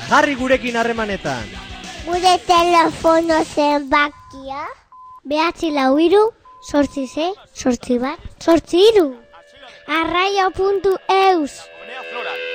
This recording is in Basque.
jarri gurekin harremanetan. Gure telefono zenbakia 943 846 8 1 8 3. Arraio.eus